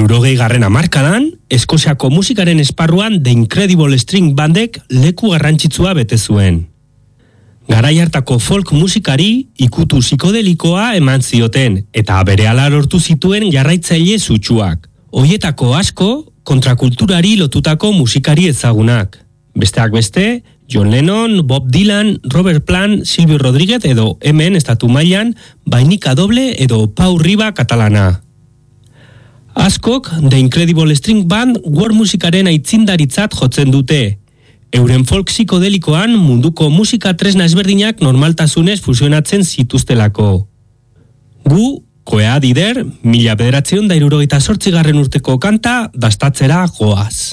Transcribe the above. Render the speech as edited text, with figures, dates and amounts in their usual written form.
Hirurogeigarren hamarkadan, Eskoziako musikaren esparruan The Incredible String Bandek leku garrantzitsua bete zuen. Garai hartako folk musikari ikutu psikodelikoa eman zioten, eta berehala lortu zituen jarraitzaile sutsuak. Hoietako asko, kontrakulturari lotutako musikari ezagunak. Besteak beste, John Lennon, Bob Dylan, Robert Plant, Silvio Rodríguez edo hemen estatu mailan, Vainica Doble edo Pau Riba katalana. Askok, The Incredible String Band world musikaren aitzindaritzat jotzen dute. Euren folk psikodelikoan munduko musika tresna ezberdinak normaltasunez fusionatzen zituztelako. Gu, Koea Dider, 1978 urteko kanta dastatzera goaz.